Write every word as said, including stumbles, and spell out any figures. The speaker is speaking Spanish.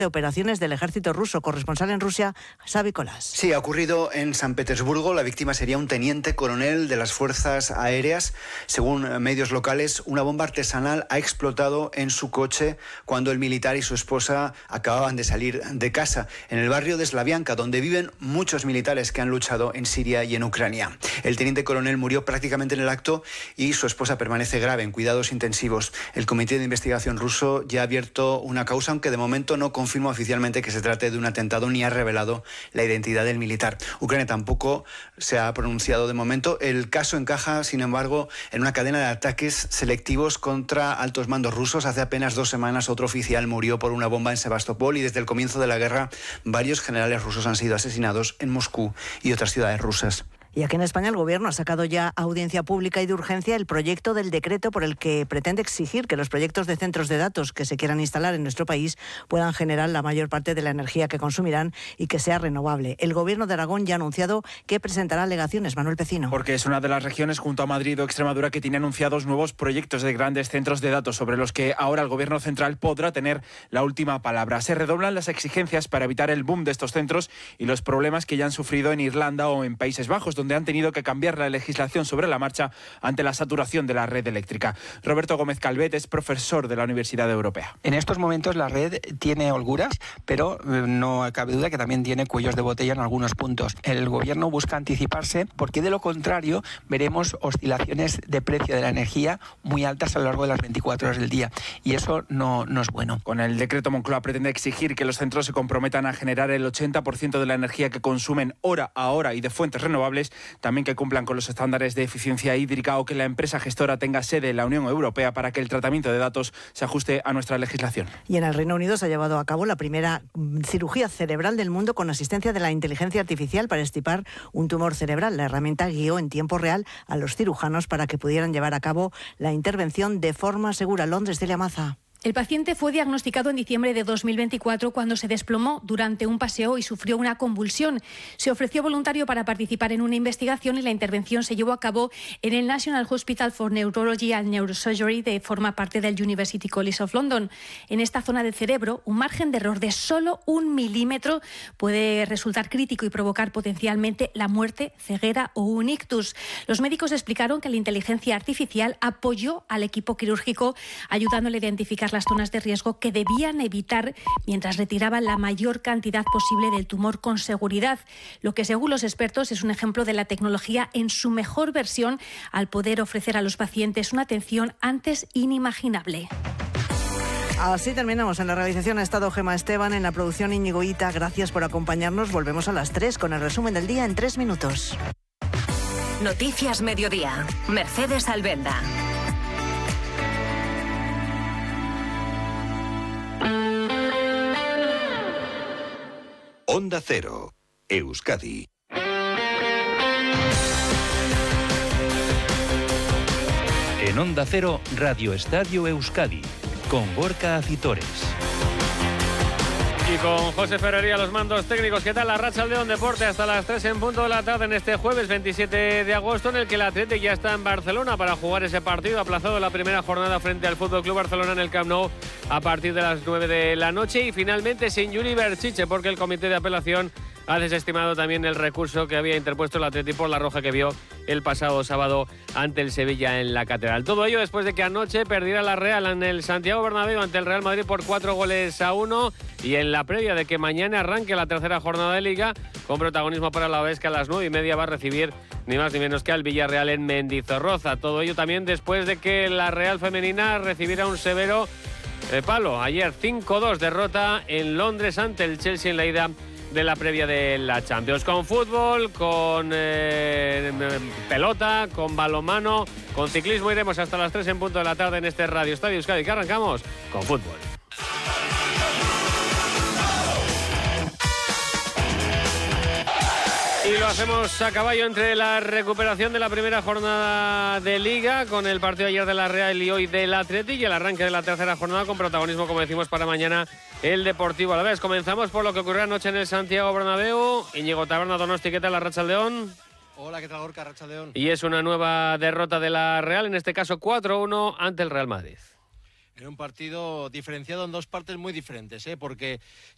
de operaciones del ejército ruso. Corresponsal en Rusia, Xavi Colás. Sí, ha ocurrido en San Petersburgo. La víctima sería un teniente coronel de las fuerzas aéreas. Según medios locales, una bomba artesanal ha explotado en su coche cuando el militar y su esposa acababan de salir de casa, en el barrio de Slavianka, donde viven muchos militares que han luchado en Siria y en Ucrania. El teniente coronel murió prácticamente en el acto y su esposa permanece grave en cuidados intensivos. El Comité de Investigación ruso ya ha abierto una causa, aunque de momento no confirma oficialmente que se trate de un atentado ni ha revelado la identidad del militar. Ucrania tampoco se ha pronunciado de momento. El caso encaja, sin embargo, en una cadena de ataques selectivos contra altos mandos rusos. Hace apenas dos semanas otro oficial murió por una bomba en Sebastopol y desde el comienzo de la guerra varios generales rusos han sido asesinados en Moscú y otras ciudades rusas. Y aquí en España el Gobierno ha sacado ya a audiencia pública y de urgencia el proyecto del decreto por el que pretende exigir que los proyectos de centros de datos que se quieran instalar en nuestro país puedan generar la mayor parte de la energía que consumirán y que sea renovable. El Gobierno de Aragón ya ha anunciado que presentará alegaciones. Manuel Pecino. Porque es una de las regiones junto a Madrid o Extremadura que tiene anunciados nuevos proyectos de grandes centros de datos sobre los que ahora el Gobierno central podrá tener la última palabra. Se redoblan las exigencias para evitar el boom de estos centros y los problemas que ya han sufrido en Irlanda o en Países Bajos, donde han tenido que cambiar la legislación sobre la marcha ante la saturación de la red eléctrica. Roberto Gómez Calvet es profesor de la Universidad Europea. En estos momentos la red tiene holguras, pero no cabe duda que también tiene cuellos de botella en algunos puntos. El Gobierno busca anticiparse porque de lo contrario veremos oscilaciones de precio de la energía muy altas a lo largo de las veinticuatro horas del día y eso no, no es bueno. Con el decreto Moncloa pretende exigir que los centros se comprometan a generar el ochenta por ciento de la energía que consumen hora a hora y de fuentes renovables, también que cumplan con los estándares de eficiencia hídrica o que la empresa gestora tenga sede en la Unión Europea para que el tratamiento de datos se ajuste a nuestra legislación. Y en el Reino Unido se ha llevado a cabo la primera cirugía cerebral del mundo con asistencia de la inteligencia artificial para extirpar un tumor cerebral. La herramienta guió en tiempo real a los cirujanos para que pudieran llevar a cabo la intervención de forma segura. Londres, Celia Maza. El paciente fue diagnosticado en diciembre de dos mil veinticuatro cuando se desplomó durante un paseo y sufrió una convulsión. Se ofreció voluntario para participar en una investigación y la intervención se llevó a cabo en el National Hospital for Neurology and Neurosurgery, de forma parte del University College of London. En esta zona del cerebro, un margen de error de solo un milímetro puede resultar crítico y provocar potencialmente la muerte, ceguera o un ictus. Los médicos explicaron que la inteligencia artificial apoyó al equipo quirúrgico, ayudándole a identificar las zonas de riesgo que debían evitar mientras retiraban la mayor cantidad posible del tumor con seguridad, lo que según los expertos es un ejemplo de la tecnología en su mejor versión al poder ofrecer a los pacientes una atención antes inimaginable. Así terminamos. En la realización ha estado Gema Esteban, en la producción Íñigo Ita. Gracias por acompañarnos. Volvemos a las tres con el resumen del día en tres minutos. Noticias Mediodía. Mercedes Albenda. Onda Cero, Euskadi. En Onda Cero, Radio Estadio Euskadi, con Gorka Acitores. Y con José Ferrería los mandos técnicos. ¿Qué tal? La Arratsaldeon Deporte hasta las tres en punto de la tarde en este jueves veintisiete de agosto, en el que el Athletic ya está en Barcelona para jugar ese partido aplazado la primera jornada frente al F C Barcelona en el Camp Nou a partir de las nueve de la noche. Y finalmente sin Juli Berchiche, porque el comité de apelación ha desestimado también el recurso que había interpuesto el Athletic por la roja que vio el pasado sábado ante el Sevilla en la Catedral. Todo ello después de que anoche perdiera la Real en el Santiago Bernabéu ante el Real Madrid por cuatro goles a uno, y en la previa de que mañana arranque la tercera jornada de Liga con protagonismo para la vez que a las nueve y media va a recibir ni más ni menos que al Villarreal en Mendizorroza. Todo ello también después de que la Real Femenina recibiera un severo eh, palo. Ayer cinco dos derrota en Londres ante el Chelsea en la ida de la previa de la Champions. Con fútbol, con eh, pelota, con balonmano, con ciclismo iremos hasta las tres en punto de la tarde en este Radio Estadio Euskadi, que arrancamos con fútbol. Y lo hacemos a caballo entre la recuperación de la primera jornada de Liga, con el partido ayer de la Real y hoy del Athletic, y el arranque de la tercera jornada con protagonismo, como decimos, para mañana el Deportivo Alavés. Comenzamos por lo que ocurrió anoche en el Santiago Bernabéu. Íñigo Taberna, Donosti, ¿qué tal? Arratsaldeon. Hola, ¿qué tal, Gorka? Arratsaldeon. Y es una nueva derrota de la Real, en este caso cuatro uno ante el Real Madrid. En un partido diferenciado en dos partes muy diferentes, ¿eh? Porque